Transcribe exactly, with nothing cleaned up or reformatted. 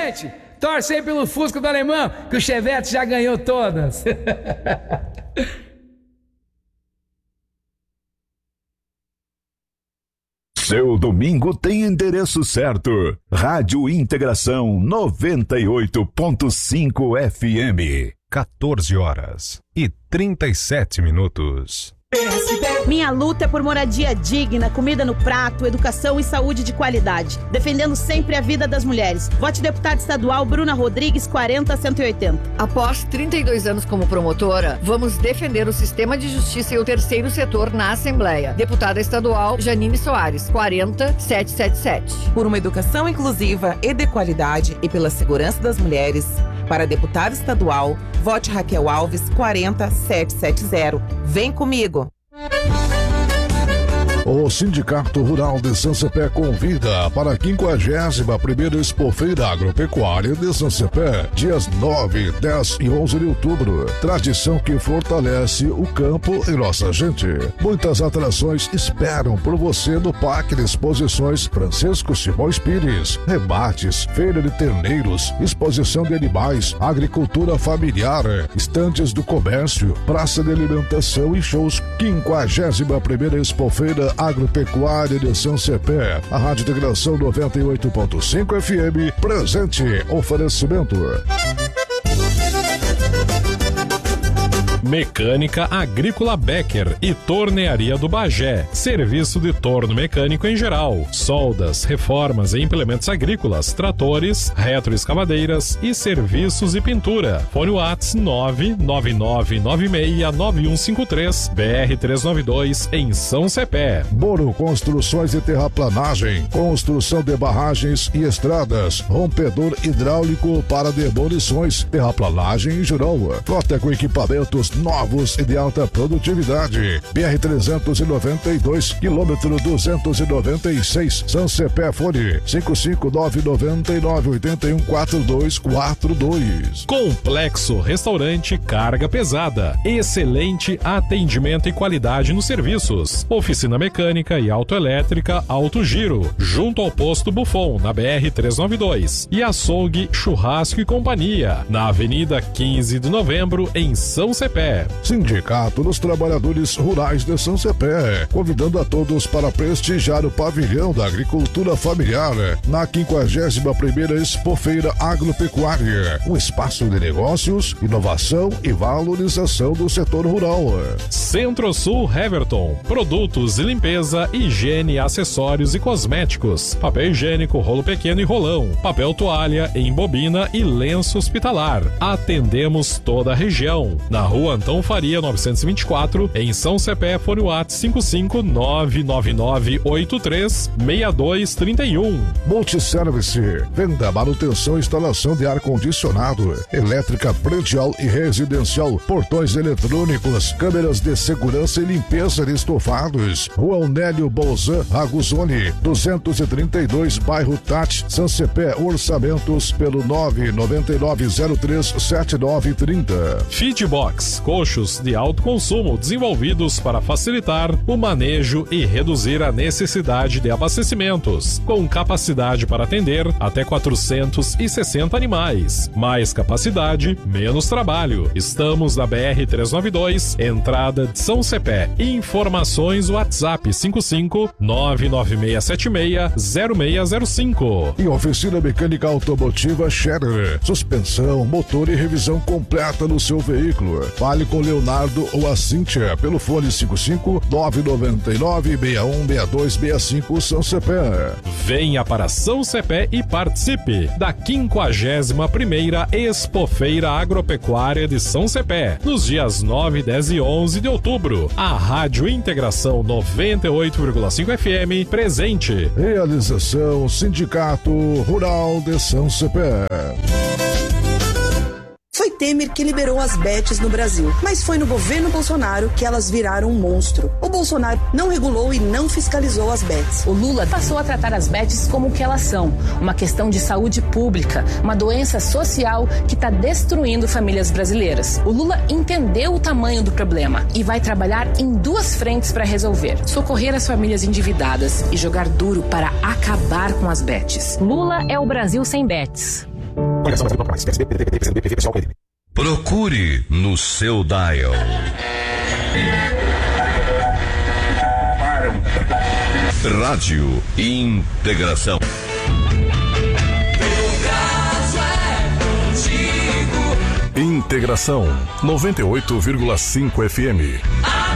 gente, torce aí pelo Fusca do Alemão, que o Chevette já ganhou todas. Seu domingo tem endereço certo. Rádio Integração noventa e oito ponto cinco F M. quatorze horas e trinta e sete minutos. Minha luta é por moradia digna, comida no prato, educação e saúde de qualidade. Defendendo sempre a vida das mulheres. Vote deputada estadual Bruna Rodrigues, quarenta cento e oitenta. Após trinta e dois anos como promotora, vamos defender o sistema de justiça e o terceiro setor na Assembleia. Deputada estadual Janine Soares, quarenta setecentos e setenta e sete. Por uma educação inclusiva e de qualidade e pela segurança das mulheres. Para deputada estadual, vote Raquel Alves, quarenta setecentos e setenta. Vem comigo! O Sindicato Rural de São Cepé convida para a quinquagésima primeira Expofeira Agropecuária de São Cepé, dias nove, dez e onze de outubro. Tradição que fortalece o campo e nossa gente. Muitas atrações esperam por você no Parque de Exposições Francisco Simões Pires. Rebates, feira de terneiros, exposição de animais, agricultura familiar, estantes do comércio, praça de alimentação e shows. quinquagésima primeira Expofeira Agropecuária de São Cepé. A Rádio Integração noventa e oito ponto cinco F M presente. Oferecimento Mecânica Agrícola Becker e Tornearia do Bagé. Serviço de torno mecânico em geral. Soldas, reformas e implementos agrícolas, tratores, retroescavadeiras e serviços e pintura. Fone WhatsApp nove nove nove nove seis nove um cinco três, B R trezentos e noventa e dois, em São Cepé. Boro Construções e Terraplanagem. Construção de barragens e estradas. Rompedor hidráulico para demolições. Terraplanagem em geral. Frota com equipamentos novos e de alta produtividade. B R trezentos e noventa e dois, quilômetro duzentos e noventa e seis, São Cepé. Fone cinco cinco nove nove nove oito um quatro dois quatro dois. Complexo Restaurante Carga Pesada. Excelente atendimento e qualidade nos serviços. Oficina mecânica e autoelétrica Alto Giro, junto ao posto Buffon, na B R trezentos e noventa e dois. E Açougue Churrasco e Companhia, na Avenida quinze de novembro, em São Cepé. Sindicato dos Trabalhadores Rurais de São Cepé, convidando a todos para prestigiar o pavilhão da agricultura familiar na quinquagésima primeira Expofeira Agropecuária, um espaço de negócios, inovação e valorização do setor rural. Centro-Sul Heverton, produtos de limpeza, higiene, acessórios e cosméticos, papel higiênico, rolo pequeno e rolão, papel toalha em bobina e lenço hospitalar. Atendemos toda a região. Na Rua Antão Faria novecentos e vinte e quatro, em São Cepé. Fone WhatsApp cinco cinco nove nove nove oito três seis dois três um. Multiservice, venda, manutenção e instalação de ar-condicionado, elétrica predial e residencial, portões eletrônicos, câmeras de segurança e limpeza de estofados. Rua Onélio Bolzan Ragusoni, duzentos e trinta e dois, bairro Tati, São Cepé. Orçamentos pelo nove nove nove zero três sete nove três zero. Feedbox, coxos de alto consumo desenvolvidos para facilitar o manejo e reduzir a necessidade de abastecimentos, com capacidade para atender até quatrocentos e sessenta animais. Mais capacidade, menos trabalho. Estamos na B R trezentos e noventa e dois, entrada de São Cepé. Informações WhatsApp cinco cinco nove nove seis sete seis zero seis zero cinco. E Oficina Mecânica Automotiva Scherer, suspensão, motor e revisão completa no seu veículo. Fale com Leonardo ou a Cíntia pelo fone cinco cinco nove nove nove seis um seis dois seis cinco. São Cepé. Venha para São Cepé e participe da quinquagésima primeira Expofeira Agropecuária de São Cepé, nos dias nove, dez e onze de outubro. A Rádio Integração noventa e oito vírgula cinco F M presente. Realização Sindicato Rural de São Cepé. Foi Temer que liberou as bets no Brasil, mas foi no governo Bolsonaro que elas viraram um monstro. O Bolsonaro não regulou e não fiscalizou as bets. O Lula passou a tratar as bets como o que elas são, uma questão de saúde pública, uma doença social que está destruindo famílias brasileiras. O Lula entendeu o tamanho do problema e vai trabalhar em duas frentes para resolver: socorrer as famílias endividadas e jogar duro para acabar com as bets. Lula é o Brasil sem bets. Procure no seu dial. Rádio Integração. Integração noventa e oito vírgula cinco F M.